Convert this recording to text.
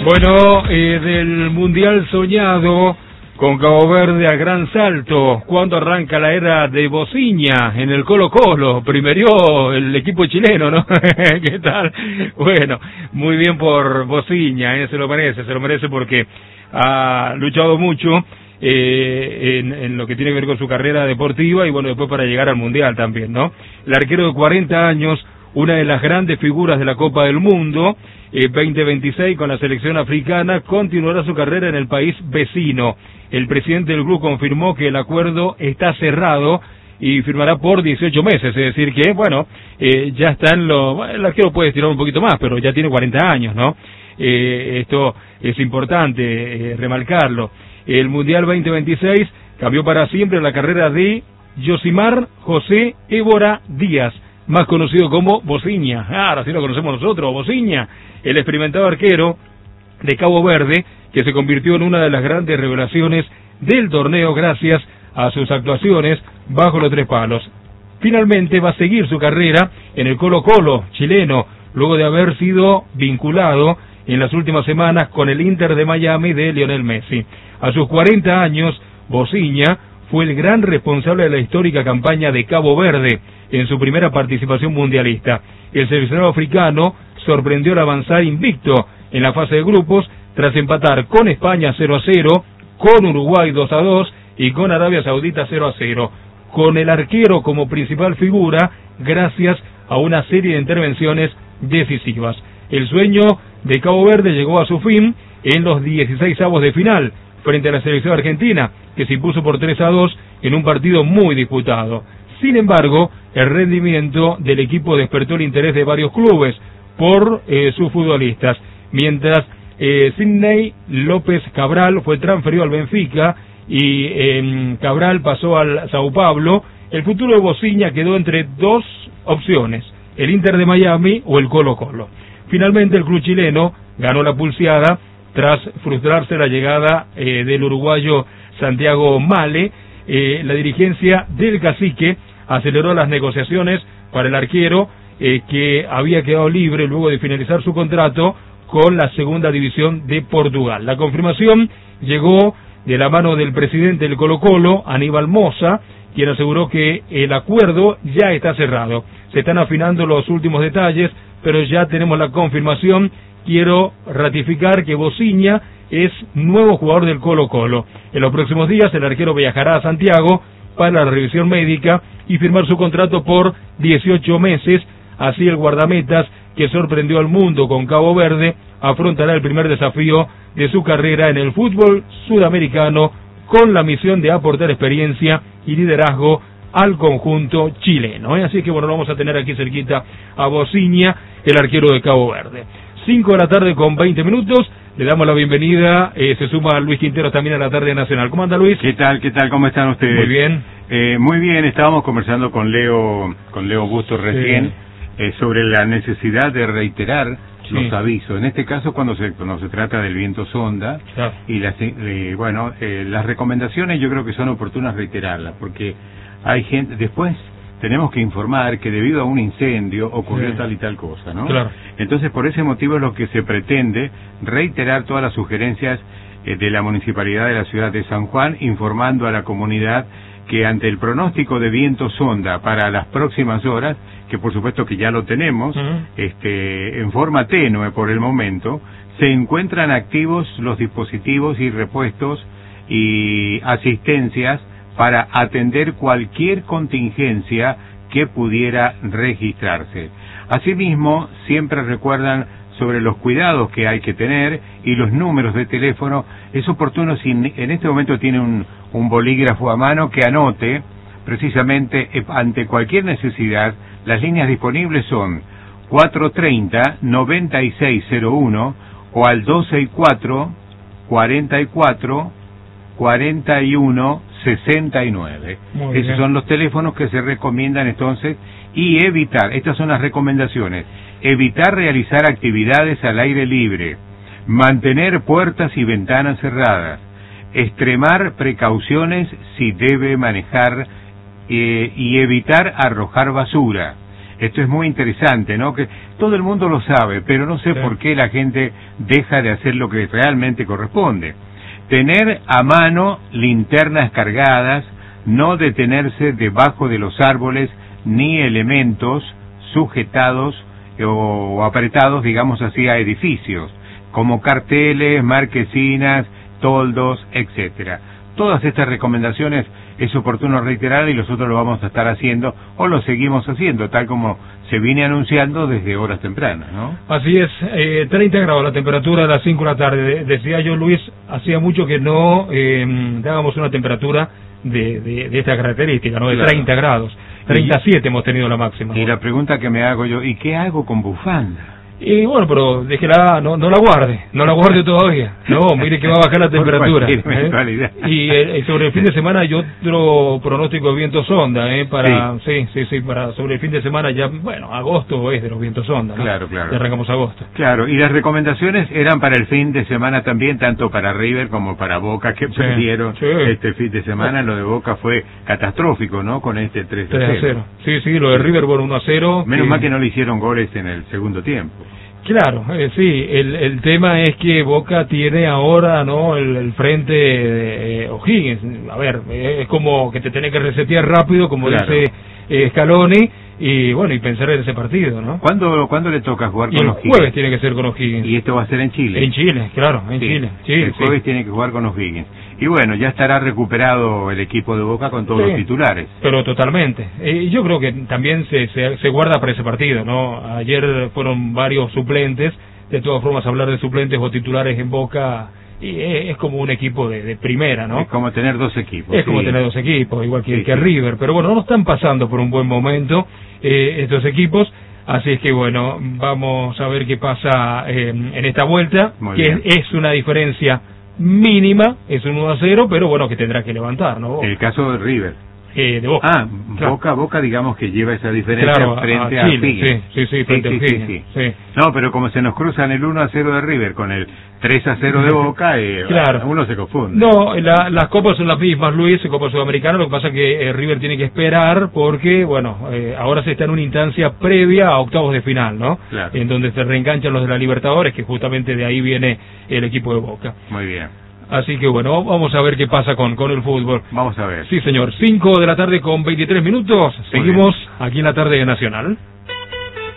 Bueno, del Mundial soñado con Cabo Verde a gran salto, ¿cuándo arranca la era de Bociña en el Colo-Colo? Primerió el equipo chileno, ¿no? ¿Qué tal? Bueno, muy bien por Bociña, se lo merece porque ha luchado mucho en lo que tiene que ver con su carrera deportiva y bueno, después para llegar al Mundial también, ¿no? El arquero de 40 años, una de las grandes figuras de la Copa del Mundo, 2026 con la selección africana, continuará su carrera en el país vecino. El presidente del club confirmó que el acuerdo está cerrado y firmará por 18 meses, es decir que, bueno, ya está en lo... El arquero puede estirar un poquito más, pero ya tiene 40 años, ¿no? Esto es importante remarcarlo. El Mundial 2026 cambió para siempre la carrera de Yosimar José Évora Díaz, más conocido como Bociña. Ahora sí lo conocemos nosotros, Bociña, el experimentado arquero de Cabo Verde, que se convirtió en una de las grandes revelaciones del torneo gracias a sus actuaciones bajo los tres palos. Finalmente va a seguir su carrera en el Colo-Colo chileno, luego de haber sido vinculado en las últimas semanas con el Inter de Miami de Lionel Messi. A sus 40 años, Bociña fue el gran responsable de la histórica campaña de Cabo Verde en su primera participación mundialista. El seleccionado africano sorprendió al avanzar invicto en la fase de grupos tras empatar con España 0-0, con Uruguay 2-2 y con Arabia Saudita 0-0, con el arquero como principal figura gracias a una serie de intervenciones decisivas. El sueño de Cabo Verde llegó a su fin en los 16avos de final frente a la selección argentina, que se impuso por 3-2 en un partido muy disputado. Sin embargo, el rendimiento del equipo despertó el interés de varios clubes por sus futbolistas. Mientras Sidney López Cabral fue transferido al Benfica y Cabral pasó al Sao Paulo, el futuro de Bociña quedó entre dos opciones, el Inter de Miami o el Colo-Colo. Finalmente el club chileno ganó la pulseada tras frustrarse la llegada del uruguayo Santiago Male. La dirigencia del cacique aceleró las negociaciones para el arquero que había quedado libre luego de finalizar su contrato con la segunda división de Portugal. La confirmación llegó de la mano del presidente del Colo-Colo, Aníbal Mosa, quien aseguró que el acuerdo ya está cerrado. Se están afinando los últimos detalles, pero ya tenemos la confirmación. Quiero ratificar que Bociña es nuevo jugador del Colo-Colo. En los próximos días el arquero viajará a Santiago para la revisión médica y firmar su contrato por 18 meses. Así el guardametas, que sorprendió al mundo con Cabo Verde, afrontará el primer desafío de su carrera en el fútbol sudamericano con la misión de aportar experiencia y liderazgo al conjunto chileno. Así que bueno, lo vamos a tener aquí cerquita a Bociña, el arquero de Cabo Verde. 5 de la tarde con 20 minutos, le damos la bienvenida, se suma Luis Quintero también a la tarde nacional. ¿Cómo anda Luis? ¿Qué tal? ¿Cómo están ustedes? Muy bien. Muy bien, estábamos conversando con Leo Bustos recién sobre la necesidad de reiterar los avisos. En este caso cuando se trata del viento sonda, y las recomendaciones yo creo que son oportunas reiterarlas, porque hay gente, después tenemos que informar que debido a un incendio ocurrió tal y tal cosa, ¿no? Claro. Entonces, por ese motivo es lo que se pretende, reiterar todas las sugerencias de la Municipalidad de la Ciudad de San Juan, informando a la comunidad que ante el pronóstico de viento sonda para las próximas horas, que por supuesto que ya lo tenemos, en forma tenue por el momento, se encuentran activos los dispositivos y repuestos y asistencias para atender cualquier contingencia que pudiera registrarse. Asimismo, siempre recuerdan sobre los cuidados que hay que tener y los números de teléfono. Es oportuno, si en este momento tiene un bolígrafo a mano, que anote precisamente ante cualquier necesidad. Las líneas disponibles son 430-9601 o al 264-44-41-69. Esos son los teléfonos que se recomiendan entonces, y evitar, estas son las recomendaciones: evitar realizar actividades al aire libre, mantener puertas y ventanas cerradas, extremar precauciones si debe manejar y evitar arrojar basura, Esto es muy interesante, ¿no? Que todo el mundo lo sabe, pero no sé por qué la gente deja de hacer lo que realmente corresponde. Tener a mano linternas cargadas, no detenerse debajo de los árboles ni elementos sujetados o apretados, digamos así, a edificios, como carteles, marquesinas, toldos, etcétera. Todas estas recomendaciones es oportuno reiterar y nosotros lo vamos a estar haciendo o lo seguimos haciendo, tal como se viene anunciando desde horas tempranas, ¿no? Así es, 30 grados la temperatura a las 5 de la tarde. Decía yo, Luis, hacía mucho que no dábamos una temperatura de esta característica, ¿no? De claro. 30 grados. 37 hemos tenido la máxima. Y la pregunta que me hago yo, ¿y qué hago con bufanda? Y bueno, pero déjela, no la guarde todavía. No, mire que va a bajar la temperatura. Y sobre el fin de semana hay otro pronóstico de viento sonda, para para sobre el fin de semana ya, bueno, agosto es de los vientos sonda, ¿no? Claro. Ya arrancamos agosto. Claro, y las recomendaciones eran para el fin de semana también, tanto para River como para Boca, que perdieron este fin de semana. Lo de Boca fue catastrófico, ¿no? Con este 3-0. Sí, lo de River por 1-0. Menos mal que no le hicieron goles en el segundo tiempo. Claro, sí, el tema es que Boca tiene ahora, ¿no?, el frente de O'Higgins. A ver, es como que te tenés que resetear rápido, como dice Scaloni, y bueno, y pensar en ese partido, ¿no? ¿Cuándo le toca jugar con O'Higgins? El jueves tiene que ser con O'Higgins. ¿Y esto va a ser en Chile? En Chile, claro, en Chile. Sí, el jueves tiene que jugar con O'Higgins. Y bueno, ya estará recuperado el equipo de Boca con todos los titulares. Pero totalmente. Yo creo que también se guarda para ese partido, ¿no? Ayer fueron varios suplentes. De todas formas, hablar de suplentes o titulares en Boca es como un equipo de primera, ¿no? Es como tener dos equipos. Es como tener dos equipos, igual que River. Pero bueno, no están pasando por un buen momento estos equipos. Así es que bueno, vamos a ver qué pasa en esta vuelta, que es una diferencia mínima, es un 1-0, pero bueno, que tendrá que levantar, ¿no? El caso de River. De Boca. Boca digamos que lleva esa diferencia frente a Higgins. Sí, frente a Higgins. Sí. No, pero como se nos cruzan el 1-0 de River con el 3-0 de Boca, uno se confunde. No, las copas son las mismas, Luis, Copa Sudamericana, lo que pasa es que River tiene que esperar porque, bueno, ahora se está en una instancia previa a octavos de final, ¿no? Claro. En donde se reenganchan los de la Libertadores, que justamente de ahí viene el equipo de Boca. Muy bien. Así que bueno, vamos a ver qué pasa con el fútbol. Vamos a ver. Sí, señor. 5 de la tarde con 23 minutos. Seguimos aquí en la tarde Nacional.